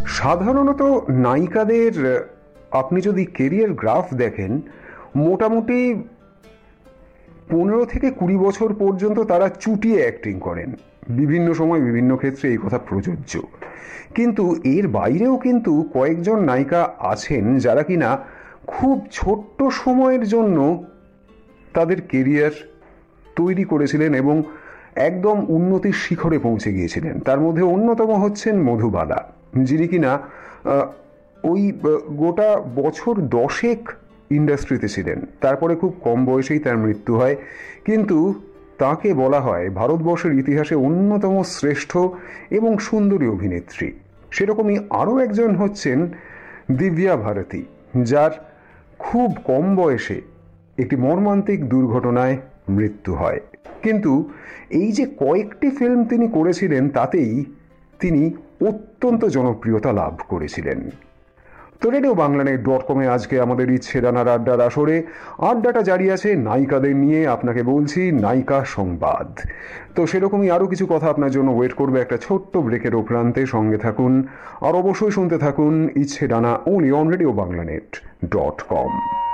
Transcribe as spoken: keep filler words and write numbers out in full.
সাধারণত নায়িকাদের আপনি যদি কেরিয়ার গ্রাফ দেখেন, মোটামুটি পনেরো থেকে কুড়ি বছর পর্যন্ত তারা চুটিয়ে অ্যাক্টিং করেন। বিভিন্ন সময় বিভিন্ন ক্ষেত্রে এই কথা প্রযোজ্য, কিন্তু এর বাইরেও কিন্তু কয়েকজন নায়িকা আছেন যারা কিনা খুব ছোট্ট সময়ের জন্য তাদের কেরিয়ার তৈরি করেছিলেন এবং একদম উন্নতির শিখরে পৌঁছে গিয়েছিলেন। তার মধ্যে অন্যতম হচ্ছেন মধুবালা, যিনি কিনা ওই গোটা বছর দশেক ইন্ডাস্ট্রিতে ছিলেন। তারপরে খুব কম বয়সেই তার মৃত্যু হয়, কিন্তু তাকে বলা হয় ভারতবর্ষের ইতিহাসে অন্যতম শ্রেষ্ঠ এবং সুন্দরী অভিনেত্রী। সেরকমই আরও একজন হচ্ছেন দিব্যা ভারতী, যার খুব কম বয়সে একটি মর্মান্তিক দুর্ঘটনায় মৃত্যু হয়। কিন্তু এই যে কয়েকটি ফিল্ম তিনি করেছিলেন, তাতেই তিনি অত্যন্ত জনপ্রিয়তা লাভ করেছিলেন। তো রেডিও বাংলানেট ডট কমে আজকে আমাদের ইচ্ছে ডানার আড্ডার আসরে আড্ডাটা জারি আছে নায়িকাদের নিয়ে। আপনাকে বলছি নায়িকা সংবাদ। তো সেরকমই আরও কিছু কথা আপনার জন্য ওয়েট করবে একটা ছোট্ট ব্রেকের উপরান্তে। সঙ্গে থাকুন আর অবশ্যই শুনতে থাকুন ইচ্ছে ডানা only on radio বাংলানেট dot com.